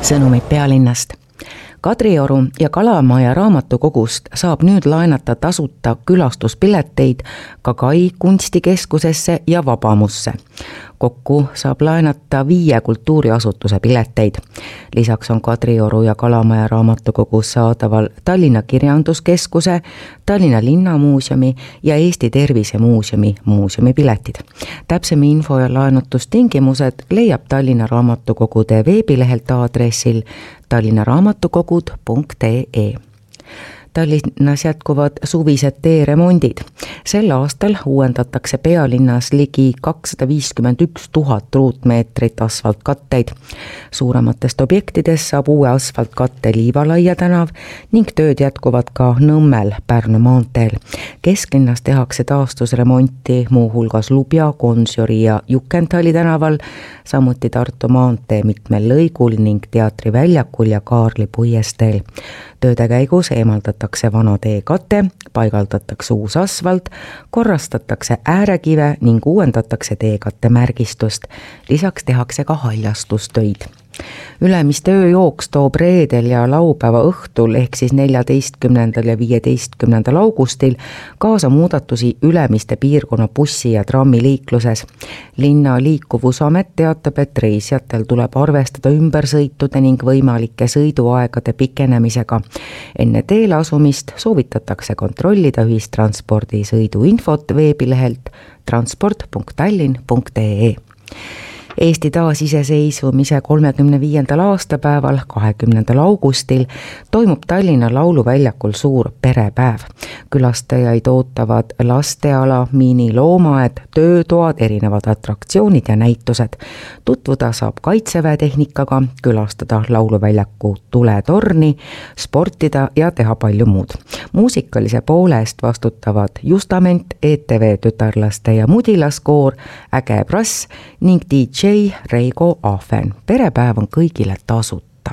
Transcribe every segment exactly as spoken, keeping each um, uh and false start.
sõnumid pealinnast. Kadrioru ja Kalamaja raamatukogust saab nüüd laenata tasuta külastuspileteid Kagai kunstikeskusesse ja Vabamusse. Kokku saab laenata viie kultuuriasutuse pileteid. Lisaks on Kadrioru ja Kalamaja raamatukogus saadaval Tallinna Kirjanduskeskuse, Tallinna Linnamuuseumi ja Eesti Tervisemuuseumi muuseumi piletid. Täpsem info ja laenutustingimused leiab Tallinna raamatukogude veebilehelt aadressil tallinnaraamatukogud punkt ee. Tallinnas jätkuvad suvised teeremondid. Sel aastal uuendatakse pealinnas ligi kakssada viiskümmend üks tuhat ruutmeetrit asfaltkatteid. Suurematest objektidest saab uue asfaltkatte Liivalaia tänav ning tööd jätkuvad ka Nõmmel Pärnu maanteel. Kesklinnas tehakse taastusremonti muuhulgas Lubja, Gonsiori ja Jukenthali tänaval, samuti Tartu maantee mitmel lõigul ning Teatri väljakul ja Kaarli puiesteel. Tööde käigus eemaldatakse vana teekate, paigaldatakse uus asfalt, korrastatakse äärekive ning uuendatakse teekatte märgistust. Lisaks tehakse ka haljastustöid. Ülemiste ööjooks toob reedel ja laupäeva õhtul ehk siis neljateistkümnendal ja viieteistkümnendal augustil kaasa muudatusi Ülemiste piirkonna bussi- ja trammiliikluses. Linna liikuvusamet teatab, et reisijatel tuleb arvestada ümbersõitude ning võimalike sõiduaegade pikenemisega. Enne teele asumist soovitatakse kontrollida ühistranspordi sõiduinfot veebilehelt transport punkt tallinn punkt ee. Eesti taasiseseisvumise kolmekümne viiendal aastapäeval, kahekümnendal augustil, toimub Tallinna Lauluväljakul suur perepäev. Külastajaid ootavad lasteala, miiniloomaed, töötoad, erinevad atraktsioonid ja näitused. Tutvuda saab Kaitseväe tehnikaga, külastada Lauluväljaku tuletorni, sportida ja teha palju muud. Muusikalise poole eest vastutavad Justament, E T V tütarlaste ja mudilaskoor, Äge Brass ning D J Reigo Ahven. Perepäev on kõigile tasuta.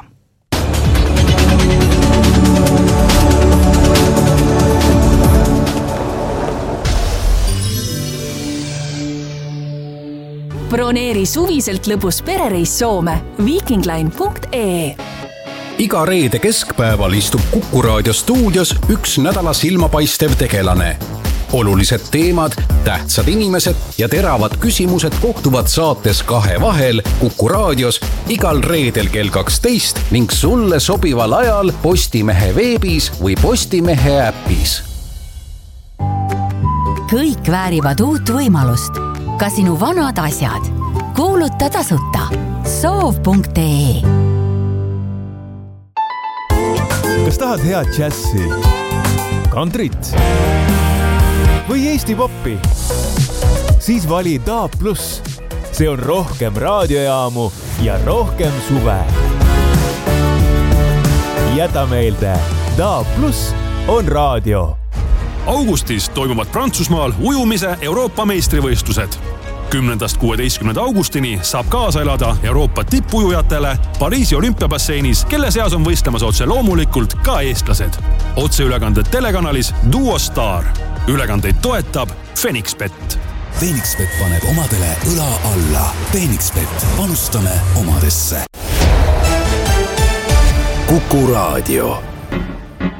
Broneeri suviselt lõbus perereis Soome viikingline punkt ee. Iga reede keskpäeval istub Kuku Raadio stuudios üks nädala silmapaistev tegelane. Olulised teemad, tähtsad inimesed ja teravad küsimused kohtuvad saates Kahe vahel Kuku Raadios igal reedel kell kaksteist ning sulle sobival ajal Postimehe veebis või Postimehe äpis. Kõik väärivad uut võimalust. Ka sinu vanad asjad. Kuuluta tasuta. soov punkt ee. Kas tahad head džässi, kantrit või Eesti poppi? Siis vali D A B plus. See on rohkem raadiojaamu ja rohkem suve. Jäta meelde, D A B plus on raadio. Augustis toimuvad Prantsusmaal ujumise Euroopa meistrivõistlused. kümnendast kuueteistkümnenda augustini saab kaasa elada Euroopa tippujujatele Pariisi olümpiabasseinis, kelle seas on võistlemas otse loomulikult ka eestlased. Otseülekanded telekanalis Duo Star. Ülekandeid toetab Fenixbet. Fenixbet paneb omadele õla alla. Fenixbet, panustame omadesse. Kuku Raadio.